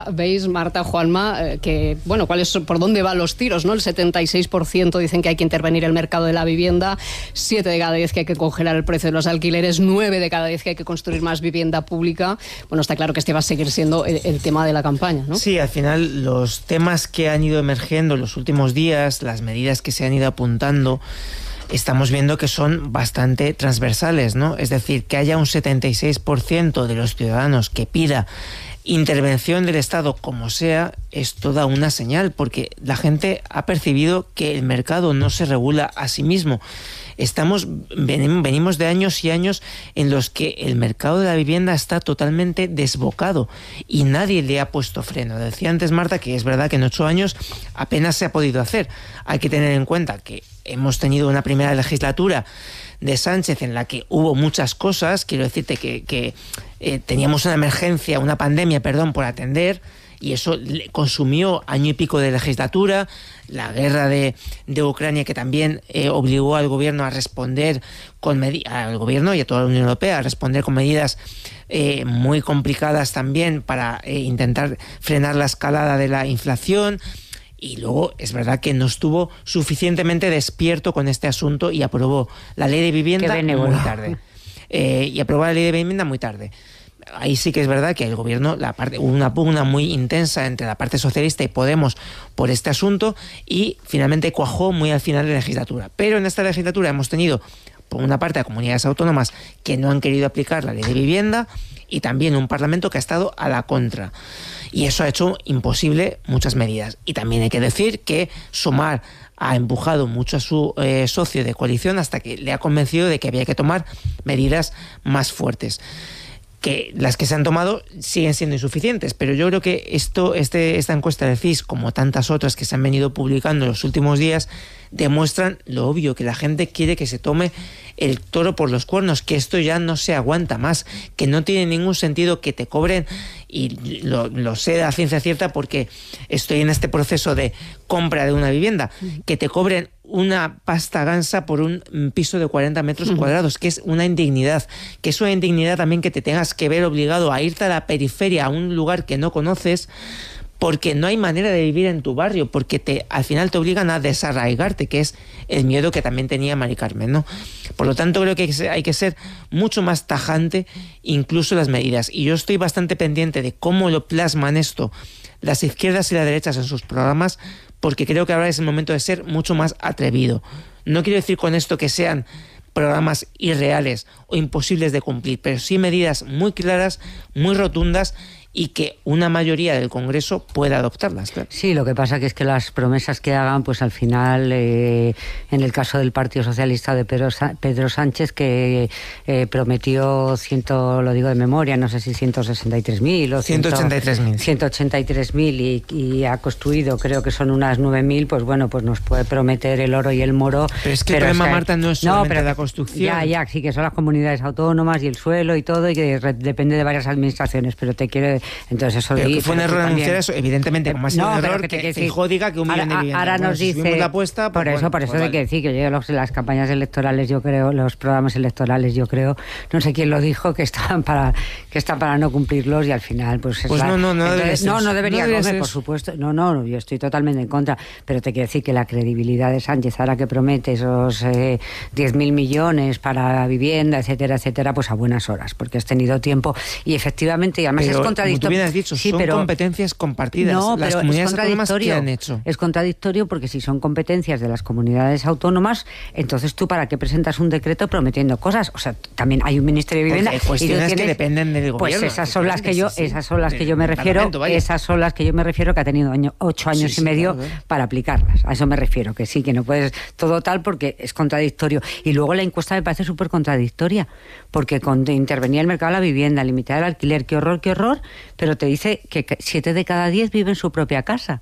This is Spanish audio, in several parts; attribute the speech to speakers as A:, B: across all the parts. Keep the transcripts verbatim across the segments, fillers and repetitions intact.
A: Veis, Marta, Juanma, eh, que, bueno, ¿cuál es, por dónde van los tiros, ¿no? El setenta y seis por ciento dicen que hay que intervenir el mercado de la vivienda, siete de cada diez que hay que congelar el precio de los alquileres, nueve de cada diez que hay que construir más vivienda pública. Bueno, está claro que este va a seguir siendo el, el tema de la campaña, ¿no?
B: Sí, al final los temas que han ido emergiendo en los últimos días, las medidas que se han ido apuntando, estamos viendo que son bastante transversales, ¿no? Es decir, que haya un setenta y seis por ciento de los ciudadanos que pida intervención del Estado, como sea, es toda una señal, porque la gente ha percibido que el mercado no se regula a sí mismo. Estamos, venimos de años y años en los que el mercado de la vivienda está totalmente desbocado y nadie le ha puesto freno. Decía antes Marta que es verdad que en ocho años apenas se ha podido hacer. Hay que tener en cuenta que hemos tenido una primera legislatura de Sánchez en la que hubo muchas cosas. Quiero decirte que, que eh, teníamos una emergencia, una pandemia, perdón, por atender, y eso consumió año y pico de legislatura. La guerra de, de Ucrania, que también eh, obligó al gobierno a responder con medi- al gobierno y a toda la Unión Europea a responder con medidas eh, muy complicadas también para eh, intentar frenar la escalada de la inflación. Y luego es verdad que no estuvo suficientemente despierto con este asunto y aprobó la ley de vivienda muy tarde. Eh, y aprobó la ley de vivienda muy tarde. Ahí sí que es verdad que el gobierno, la parte, hubo una pugna muy intensa entre la parte socialista y Podemos por este asunto y finalmente cuajó muy al final de la legislatura. Pero en esta legislatura hemos tenido, por una parte, a comunidades autónomas que no han querido aplicar la ley de vivienda y también un Parlamento que ha estado a la contra. Y eso ha hecho imposible muchas medidas. Y también hay que decir que Sumar ha empujado mucho a su eh, socio de coalición hasta que le ha convencido de que había que tomar medidas más fuertes. Que las que se han tomado siguen siendo insuficientes, pero yo creo que esto, este, esta encuesta del C I S, como tantas otras que se han venido publicando en los últimos días, demuestran lo obvio, que la gente quiere que se tome el toro por los cuernos, que esto ya no se aguanta más, que no tiene ningún sentido que te cobren, y lo, lo sé a ciencia cierta porque estoy en este proceso de compra de una vivienda, que te cobren una pasta gansa por un piso de cuarenta metros uh-huh. cuadrados, que es una indignidad, que es una indignidad también que te tengas que ver obligado a irte a la periferia, a un lugar que no conoces, porque no hay manera de vivir en tu barrio, porque te, al final te obligan a desarraigarte, que es el miedo que también tenía Mari Carmen, ¿no? Por lo tanto, creo que hay que ser, hay que ser mucho más tajante, incluso las medidas. Y yo estoy bastante pendiente de cómo lo plasman esto las izquierdas y las derechas en sus programas, porque creo que ahora es el momento de ser mucho más atrevido. No quiero decir con esto que sean programas irreales o imposibles de cumplir, pero sí medidas muy claras, muy rotundas, y que una mayoría del Congreso pueda adoptarlas. Claro.
C: Sí, lo que pasa que es que las promesas que hagan, pues al final, eh, en el caso del Partido Socialista de Pedro, Sa- Pedro Sánchez, que eh, prometió, ciento, lo digo de memoria, no sé si ciento sesenta y tres mil o
B: ciento ochenta y tres mil
C: ciento ochenta y tres mil y, y ha construido, creo que son unas nueve mil, pues bueno, pues nos puede prometer el oro y el moro.
B: Pero es que
C: pero
B: el problema,
C: es que,
B: Marta, no es solamente
C: no, pero,
B: la construcción.
C: Ya, ya, sí, que son las comunidades autónomas y el suelo y todo, y que re- depende de varias administraciones, pero te quiero... Entonces eso
B: pero
C: di,
B: que fue un error
C: también...
B: anunciar eso, evidentemente, como ha sido
C: no,
B: un
C: pero
B: error
C: que,
B: que,
C: que
B: Feijóo diga que un millón
C: ahora,
B: de viviendas.
C: ahora
B: Bueno,
C: nos
B: si
C: dice...
B: la apuesta, pues
C: por eso,
B: bueno,
C: por eso
B: pues
C: hay
B: vale.
C: que decir que yo los, las campañas electorales, yo creo, los programas electorales, yo creo, no sé quién lo dijo, que estaban para que están para no cumplirlos y al final, pues... Es
B: pues
C: la,
B: no, no, no
C: entonces,
B: debería ser
C: No, no
B: eso.
C: debería,
B: no debería
C: comer,
B: ser
C: por
B: eso.
C: supuesto. No, no, yo estoy totalmente en contra, pero te quiero decir que la credibilidad de Sánchez, ahora que promete esos eh, diez mil millones para vivienda, etcétera, etcétera, pues a buenas horas, porque has tenido tiempo y efectivamente, y además
B: Pero,
C: es contradictorio.
B: como tú bien has dicho,
C: sí,
B: son
C: pero,
B: competencias compartidas.
C: No,
B: las
C: pero
B: comunidades
C: es
B: autónomas, ¿qué
C: contradictorio.
B: han hecho?
C: Es contradictorio porque si son competencias de las comunidades autónomas, entonces tú ¿para qué presentas un decreto prometiendo cosas? O sea, también hay un Ministerio de Vivienda.
B: Porque hay cuestiones
C: y tú tienes,
B: que dependen del
C: pues
B: gobierno.
C: esas son las que yo,
B: sí, sí,
C: esas son las que yo me
B: del
C: refiero,
B: Parlamento, vaya.
C: esas son las que yo me refiero que ha tenido año, ocho años
B: Sí, sí,
C: y medio
B: claro, claro.
C: para aplicarlas. A eso me refiero, que sí, que no puedes todo tal porque es contradictorio. Y luego la encuesta me parece súper contradictoria, porque con, intervenía el mercado de la vivienda, limitar el alquiler, qué horror, qué horror, pero te dice que siete de cada diez viven en su propia casa.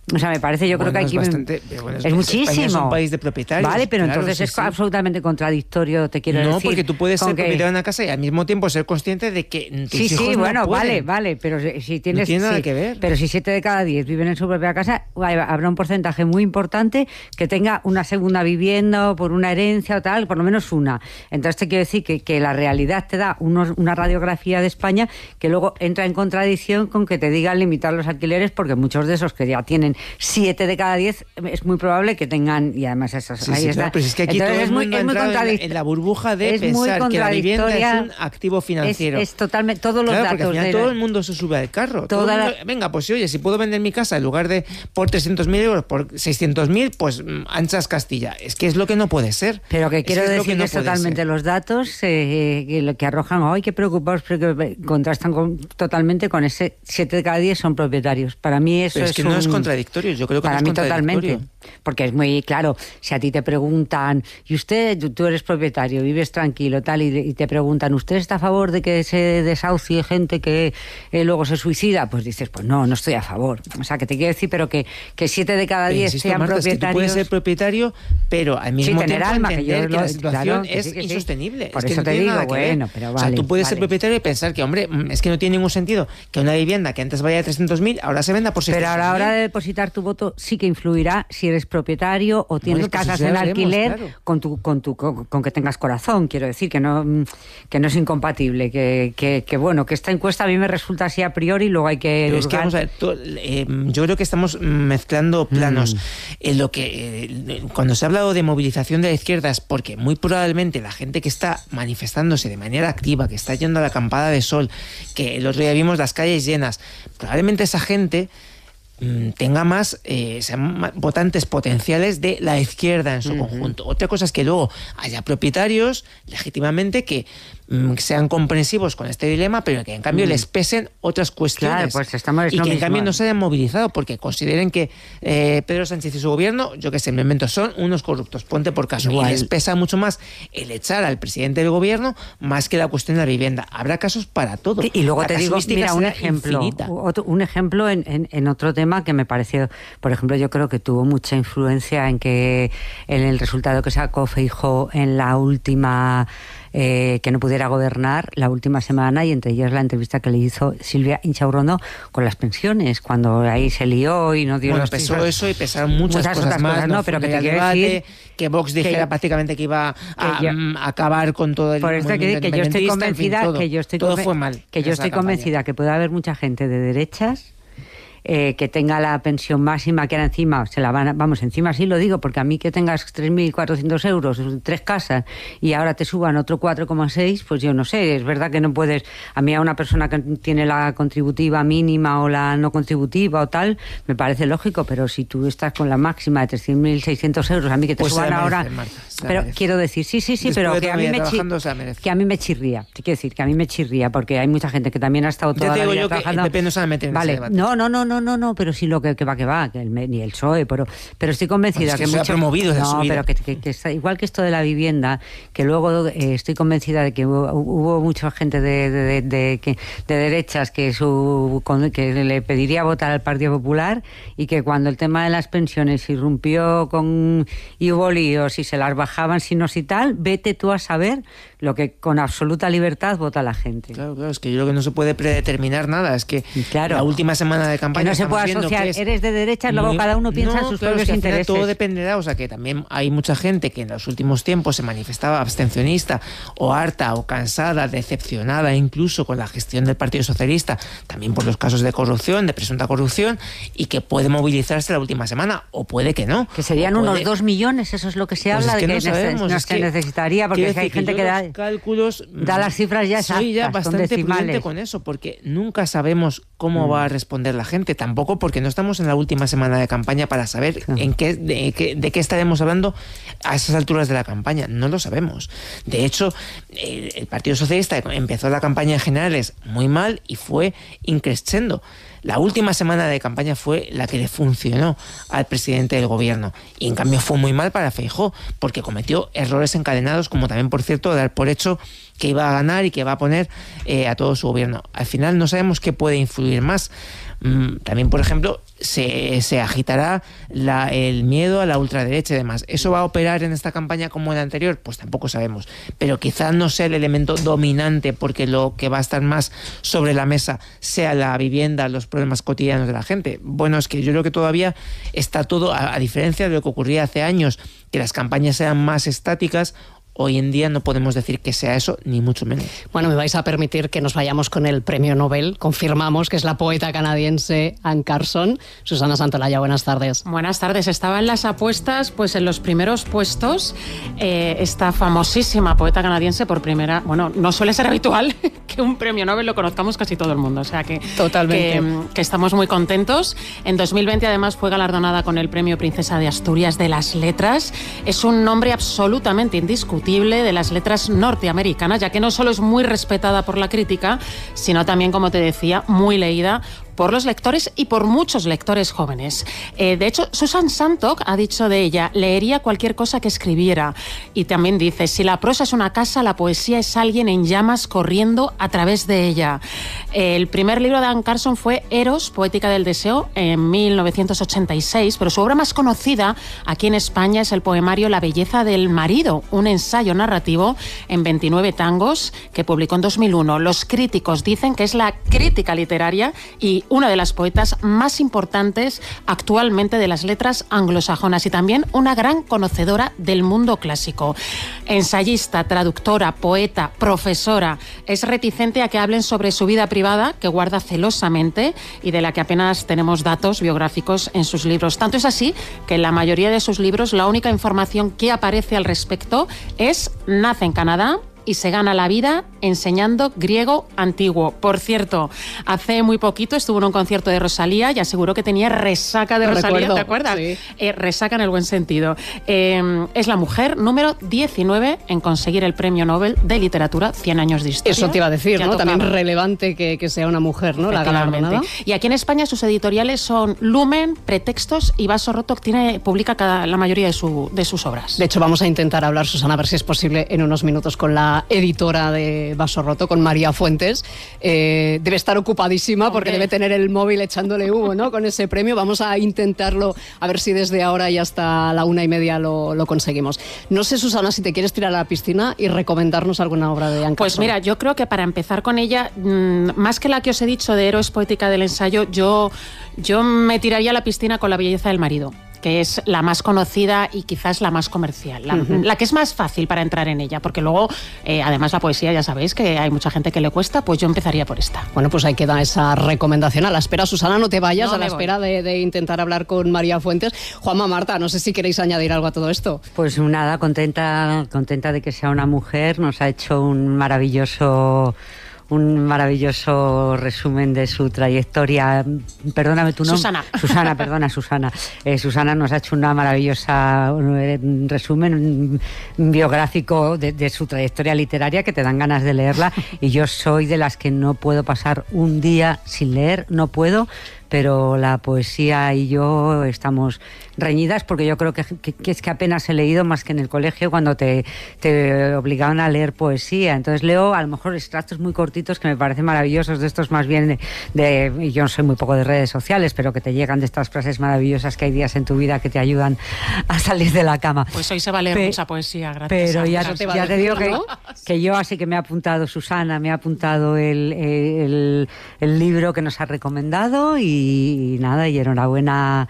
C: O sea, me parece, yo
B: bueno,
C: creo que hay que...
B: Bastante, bueno,
C: es, es muchísimo.
B: España es un país de propietarios.
C: Vale, pero
B: claro,
C: entonces
B: sí,
C: es
B: sí.
C: absolutamente contradictorio, te quiero
B: no,
C: decir.
B: No, porque tú puedes ser
C: que...
B: propietario de una casa y al mismo tiempo ser consciente de que tus
C: sí,
B: hijos
C: sí,
B: no
C: bueno,
B: pueden.
C: vale, vale, pero si tienes...
B: No tiene nada
C: sí,
B: que ver.
C: Pero si siete de cada diez viven en su propia casa, habrá un porcentaje muy importante que tenga una segunda vivienda o por una herencia o tal, por lo menos una. Entonces te quiero decir que, que la realidad te da unos, una radiografía de España que luego entra en contradicción con que te digan limitar los alquileres, porque muchos de esos que ya tienen siete de cada diez es muy probable que tengan, y además esos,
B: sí,
C: ahí
B: sí,
C: está.
B: Claro, pero es que aquí
C: entonces
B: todo
C: es
B: el
C: muy,
B: mundo
C: es muy
B: ha entrado en, la, en la burbuja de
C: es
B: pensar que la vivienda es un activo financiero.
C: Es, es totalmente, todos los
B: claro,
C: datos.
B: Porque al final
C: de
B: todo
C: la...
B: el mundo se sube al carro. Todo
C: Toda
B: el mundo,
C: la...
B: Venga, pues oye, si puedo vender mi casa en lugar de por trescientos mil euros, por seiscientos mil, pues anchas Castilla. Es que es lo que no puede ser.
C: Pero que quiero
B: es que
C: decir
B: es, que no
C: que es totalmente
B: ser.
C: Los datos eh, que, lo que arrojan hoy, que preocupados, porque contrastan con, totalmente con ese siete de cada diez son propietarios. Para mí eso
B: Pero es,
C: es
B: que
C: un,
B: no es contradictorio. Yo creo que
C: para
B: no es
C: mí totalmente. Porque es muy claro, si a ti te preguntan, y usted, tú eres propietario, vives tranquilo, tal, y, y te preguntan, ¿usted está a favor de que se desahucie gente que eh, luego se suicida? Pues dices, pues no, no estoy a favor. O sea, que te quiero decir, pero que, que siete de cada diez
B: insisto,
C: sean
B: Marta,
C: propietarios.
B: Es que tú puedes ser propietario, pero al mismo
C: sí,
B: tiempo
C: alma,
B: entender
C: que, yo,
B: que
C: lo,
B: la situación
C: claro, que
B: es
C: sí, que
B: insostenible.
C: Sí. Por
B: es
C: eso
B: que
C: te
B: no
C: digo,
B: nada que
C: bueno,
B: ver.
C: pero vale.
B: O sea, tú puedes
C: vale.
B: ser propietario y pensar que, hombre, es que no tiene ningún sentido que una vivienda que antes valía de trescientos mil, ahora se venda por seiscientos mil.
C: Pero a la hora de depositar tu voto sí que influirá si eres propietario o tienes
B: bueno, pues
C: casas
B: en
C: veremos, alquiler
B: claro.
C: con tu con tu con, con que tengas corazón, quiero decir que no que no es incompatible, que, que, que bueno, que esta encuesta a mí me resulta así a priori, luego hay que
B: Pero es que vamos a ver, to, eh, yo creo que estamos mezclando planos. Mm. En lo que eh, cuando se ha hablado de movilización de la izquierda es porque muy probablemente la gente que está manifestándose de manera activa, que está yendo a la acampada de sol, que el otro día vimos las calles llenas, probablemente esa gente tenga más, eh, sean más votantes potenciales de la izquierda en su uh-huh. conjunto. Otra cosa es que luego haya propietarios legítimamente que mm, sean comprensivos con este dilema, pero que en cambio uh-huh. les pesen otras cuestiones.
C: Claro, pues estamos
B: y que en
C: mismo.
B: cambio no se hayan movilizado porque consideren que eh, Pedro Sánchez y su gobierno, yo que sé, me invento, son unos corruptos, ponte por caso. Igual. Y les pesa mucho más el echar al presidente del gobierno más que la cuestión de la vivienda. Habrá casos para todo.
C: Y luego
B: la
C: te digo, mira, un ejemplo, otro, un ejemplo en, en, en otro tema que me pareció, por ejemplo, yo creo que tuvo mucha influencia en que en el resultado que sacó Feijóo en la última eh, que no pudiera gobernar la última semana, y entre ellas la entrevista que le hizo Silvia Inchaurrondo con las pensiones, cuando ahí se lió y no dio
B: bueno,
C: los
B: pesó
C: cifras.
B: Eso y pesaron muchas, muchas cosas más,
C: cosas, no,
B: no
C: pero que te quiero
B: debate,
C: decir
B: que Vox dijera que, prácticamente que iba a,
C: que yo,
B: a acabar con todo el
C: por eso que, que yo estoy convencida
B: en fin, todo,
C: que yo estoy
B: todo fue mal
C: que yo estoy convencida que puede haber mucha gente de derechas Eh, que tenga la pensión máxima, que ahora encima se la van a, vamos, encima sí lo digo, porque a mí que tengas tres mil cuatrocientos euros, tres casas, y ahora te suban otro cuatro coma seis, pues yo no sé, es verdad que no puedes, a mí a una persona que tiene la contributiva mínima o la no contributiva o tal, me parece lógico, pero si tú estás con la máxima de tres mil seiscientos euros, a mí que te
B: pues
C: suban
B: merece,
C: ahora,
B: Marta,
C: pero
B: merece.
C: Quiero decir, sí, sí, sí,
B: Después
C: pero
B: de
C: que a, mí me chi, que a mí me chirría, te quiero decir, que a mí me chirría, porque hay mucha gente que también ha estado toda
B: ya te
C: la
B: digo
C: vida
B: yo
C: trabajando.
B: Que el P P no se va a meter en
C: vale,
B: ese debate.
C: no, no, no, no, no, no, pero sí lo que, que va, que va, que el, ni el P S O E, pero, pero estoy convencida
B: pues es que,
C: que
B: se
C: mucho,
B: ha promovido
C: no,
B: su vida.
C: pero que, que, que está, igual que esto de la vivienda, que luego eh, estoy convencida de que hubo, hubo mucha gente de, de, de, de, de, de derechas que su con, que le pediría votar al Partido Popular, y que cuando el tema de las pensiones irrumpió con y hubo líos y se las bajaban sin nos y tal, vete tú a saber lo que con absoluta libertad vota la gente.
B: Claro, claro, es que yo creo que no se puede predeterminar nada, es que
C: claro,
B: la última semana de campaña
C: que no se puede asociar,
B: es
C: eres de derechas, luego cada uno piensa
B: no,
C: en sus
B: claro,
C: propios
B: es que
C: intereses.
B: Todo dependerá, o sea que también hay mucha gente que en los últimos tiempos se manifestaba abstencionista o harta o cansada, decepcionada incluso con la gestión del Partido Socialista, también por los casos de corrupción, de presunta corrupción, y que puede movilizarse la última semana, o puede que no.
C: Que serían
B: puede...
C: unos dos millones, eso es lo que se
B: pues
C: habla,
B: es que
C: de que,
B: no sabemos,
C: no
B: es
C: se
B: que
C: necesitaría, porque
B: hay
C: hay gente que, que da
B: cálculos,
C: da las cifras ya exactas,
B: soy ya bastante
C: decimales.
B: prudente con eso, porque nunca sabemos cómo mm. va a responder la gente, tampoco porque no estamos en la última semana de campaña para saber mm. en qué, de, de, de qué estaremos hablando a esas alturas de la campaña, no lo sabemos. De hecho, el, el Partido Socialista empezó la campaña en generales muy mal y fue increscendo. La última semana de campaña fue la que le funcionó al presidente del gobierno, y en cambio fue muy mal para Feijóo, porque cometió errores encadenados, como también, por cierto, dar por hecho que iba a ganar y que va a poner eh, a todo su gobierno. Al final no sabemos qué puede influir más. mmm, también, por ejemplo, se, se agitará la, el miedo a la ultraderecha y demás. ¿Eso va a operar en esta campaña como en la anterior? Pues tampoco sabemos. Pero quizás no sea el elemento dominante, porque lo que va a estar más sobre la mesa sea la vivienda, los problemas cotidianos de la gente. Bueno, es que yo creo que todavía está todo, a, a diferencia de lo que ocurría hace años, que las campañas eran más estáticas. Hoy en día no podemos decir que sea eso, ni mucho menos.
A: Bueno, me vais a permitir que nos vayamos con el premio Nobel. Confirmamos que es la poeta canadiense Anne Carson. Susana Santolaya, buenas tardes.
D: Buenas tardes. Estaba en las apuestas, pues en los primeros puestos, eh, esta famosísima poeta canadiense por primera... Bueno, no suele ser habitual que un premio Nobel lo conozcamos casi todo el mundo. O sea que,
A: Totalmente.
D: que, que estamos muy contentos. En dos mil veinte, además, fue galardonada con el premio Princesa de Asturias de las Letras. Es un nombre absolutamente indiscutible de las letras norteamericanas, ya que no solo es muy respetada por la crítica, sino también, como te decía, muy leída por los lectores y por muchos lectores jóvenes. Eh, de hecho, Susan Sontag ha dicho de ella, leería cualquier cosa que escribiera. Y también dice, si la prosa es una casa, la poesía es alguien en llamas corriendo a través de ella. Eh, el primer libro de Anne Carson fue Eros, Poética del Deseo, en mil novecientos ochenta y seis, pero su obra más conocida aquí en España es el poemario La belleza del marido, un ensayo narrativo en veintinueve tangos que publicó en dos mil uno. Los críticos dicen que es la crítica literaria y una de las poetas más importantes actualmente de las letras anglosajonas y también una gran conocedora del mundo clásico. Ensayista, traductora, poeta, profesora, es reticente a que hablen sobre su vida privada, que guarda celosamente y de la que apenas tenemos datos biográficos en sus libros. Tanto es así que en la mayoría de sus libros la única información que aparece al respecto es nace en Canadá y se gana la vida enseñando griego antiguo. Por cierto, hace muy poquito estuvo en un concierto de Rosalía y aseguró que tenía resaca de
A: Lo
D: Rosalía,
A: recuerdo,
D: ¿te acuerdas?
A: Sí.
D: Eh, resaca en el buen sentido. Eh, es la mujer número diecinueve en conseguir el premio Nobel de Literatura, cien años de historia.
A: Eso te iba a decir,
D: Ya
A: ¿no?
D: tocaba.
A: También relevante que, que sea una mujer, ¿no? La
D: Efectivamente.
A: galardonada.
D: Y aquí en España sus editoriales son Lumen, Pretextos y Vaso Roto, que tiene, publica cada, la mayoría de, su, de sus obras.
A: De hecho, vamos a intentar hablar, Susana, a ver si es posible en unos minutos con la editora de Vaso Roto, con María Fuentes. Eh, debe estar ocupadísima porque
D: Hombre.
A: debe tener el móvil echándole humo, ¿no? Con ese premio. Vamos a intentarlo, a ver si desde ahora y hasta la una y media lo, lo conseguimos. No sé, Susana, si te quieres tirar a la piscina y recomendarnos alguna obra de Anne
D: Pues
A: Carson.
D: mira, yo creo que para empezar con ella, mmm, más que la que os he dicho de Héroes Poética del Ensayo, yo, yo me tiraría a la piscina con La belleza del marido, que es la más conocida y quizás la más comercial, la, uh-huh. la que es más fácil para entrar en ella, porque luego, eh, además la poesía, ya sabéis que hay mucha gente que le cuesta, pues yo empezaría por esta.
A: Bueno, pues ahí queda esa recomendación. A la espera, Susana, no te vayas,
D: No
A: a la
D: me
A: espera de, de intentar hablar con María Fuentes. Juanma, Marta, no sé si queréis añadir algo a todo esto.
C: Pues nada, contenta, contenta de que sea una mujer, nos ha hecho un maravilloso... un maravilloso resumen de su trayectoria. Perdóname tu nombre.
D: Susana.
C: Susana, perdona, Susana. Eh, Susana nos ha hecho una maravillosa un resumen un biográfico de, de su trayectoria literaria que te dan ganas de leerla. Y yo soy de las que no puedo pasar un día sin leer, no puedo, pero la poesía y yo estamos reñidas porque yo creo que, que, que es que apenas he leído más que en el colegio cuando te, te obligaban a leer poesía. Entonces leo a lo mejor extractos muy cortitos que me parecen maravillosos, de estos más bien de, de yo no soy muy poco de redes sociales, pero que te llegan de estas frases maravillosas que hay días en tu vida que te ayudan a salir de la cama.
D: Pues hoy se va a leer
C: Pe
D: mucha poesía, gracias.
C: Pero ya,
A: Eso te va
C: ya
A: a
C: te
A: decir,
C: digo que,
A: ¿no?
C: que yo así que me ha apuntado Susana, me ha apuntado el, el, el libro que nos ha recomendado y, y nada, y enhorabuena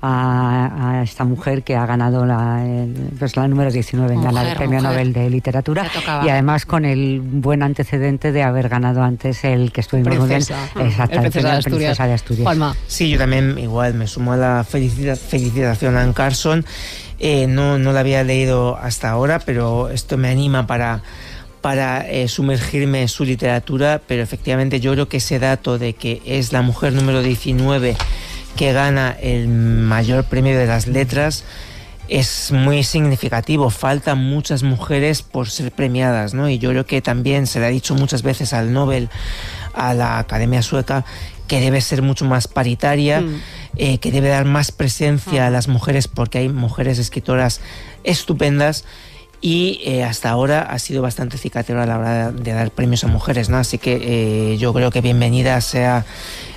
C: a, a esta mujer que ha ganado la, el, pues la número diecinueve en
D: Mujer,
C: ganar el Premio
D: mujer.
C: Nobel de Literatura y además con el buen antecedente de haber ganado antes el que estuvimos muy bien.
A: Princesa.
C: Exactamente,
A: El Princesa de Asturias.
C: Princesa de Asturias.
A: Juanma.
B: Sí, yo también igual me sumo a la felicita felicitación a Anne Carson. Eh, no, no la había leído hasta ahora, pero esto me anima para, para eh, sumergirme en su literatura, pero efectivamente yo creo que ese dato de que es la mujer número diecinueve que gana el mayor premio de las letras es muy significativo. Faltan muchas mujeres por ser premiadas, ¿no? Y yo creo que también se le ha dicho muchas veces al Nobel, a la Academia Sueca, que debe ser mucho más paritaria, mm. eh, que debe dar más presencia mm. a las mujeres, porque hay mujeres escritoras estupendas y eh, hasta ahora ha sido bastante cicatero a la hora de, de dar premios a mujeres, ¿no? Así que eh, yo creo que bienvenida sea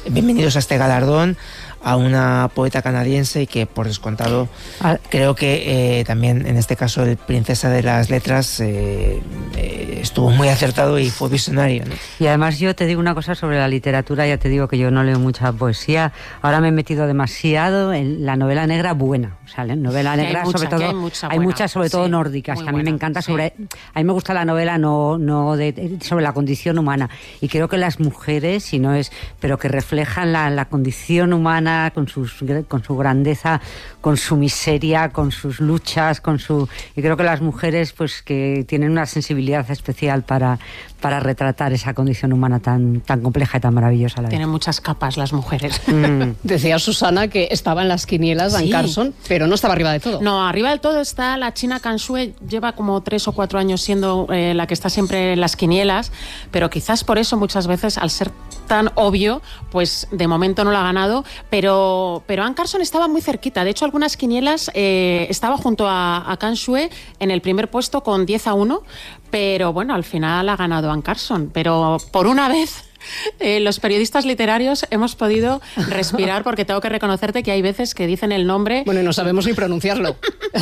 B: bienvenidos a este galardón, a una poeta canadiense y que, por descontado, ah. creo que eh, también en este caso el Princesa de las Letras eh, eh, estuvo muy acertado y fue visionario, ¿no?
C: Y además yo te digo una cosa sobre la literatura, ya te digo que yo no leo mucha poesía, ahora me he metido demasiado en la novela negra buena, o sea, la novela negra
D: mucha,
C: sobre todo,
D: hay, mucha
C: hay muchas sobre todo
D: sí,
C: nórdicas, que a mí
D: buena,
C: me encanta
D: sí.
C: sobre, a mí me gusta la novela no, no de, sobre la condición humana, y creo que las mujeres, si no es, pero que reflejan la, la condición humana con sus con su grandeza, con su miseria, con sus luchas, con su y creo que las mujeres pues que tienen una sensibilidad especial para para retratar esa condición humana tan tan compleja y tan maravillosa a la vez.
D: Tienen muchas capas las mujeres.
A: Mm. Decía Susana que estaba en las quinielas Dan
D: sí.
A: Carson, pero no estaba arriba de todo.
D: No, arriba del todo está la China Kan Shui, lleva como tres o cuatro años siendo eh, la que está siempre en las quinielas, pero quizás por eso muchas veces, al ser tan obvio, pues de momento no la ha ganado, pero, pero Anne Carson estaba muy cerquita. De hecho, algunas quinielas eh, estaba junto a, a Kan Shui en el primer puesto con diez a uno, pero bueno, al final ha ganado Anne Carson. Pero por una vez... Eh, los periodistas literarios hemos podido respirar, porque tengo que reconocerte que hay veces que dicen el nombre...
A: Bueno, y no sabemos ni pronunciarlo.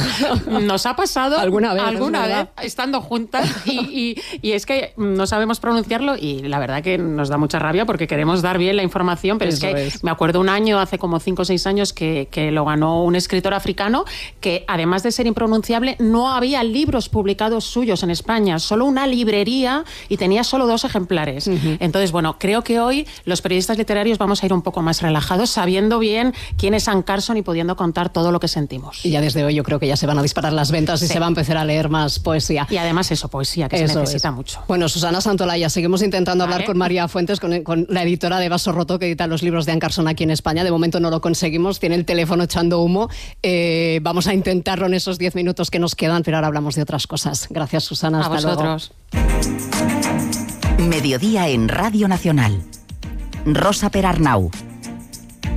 D: Nos ha pasado
A: alguna vez,
D: alguna vez estando juntas y, y, y es que no sabemos pronunciarlo y la verdad que nos da mucha rabia porque queremos dar bien la información, pero Eso es que es. me acuerdo un año, hace como cinco o seis años, que, que lo ganó un escritor africano que, además de ser impronunciable, no había libros publicados suyos en España, solo una librería y tenía solo dos ejemplares. Uh-huh. Entonces, bueno, creo que hoy los periodistas literarios vamos a ir un poco más relajados, sabiendo bien quién es Anne Carson y pudiendo contar todo lo que sentimos.
A: Y ya desde hoy yo creo que ya se van a disparar las ventas y sí. se va a empezar a leer más poesía.
D: Y además eso, poesía, que eso se necesita es. mucho.
A: Bueno, Susana Santolaya, seguimos intentando vale. hablar con María Fuentes, con, con la editora de Vaso Roto, que edita los libros de Anne Carson aquí en España. De momento no lo conseguimos, tiene el teléfono echando humo. Eh, vamos a intentarlo en esos diez minutos que nos quedan, pero ahora hablamos de otras cosas. Gracias, Susana.
D: Hasta
A: a
D: vosotros.
E: Luego. Mediodía en Radio Nacional. Rosa Perarnau.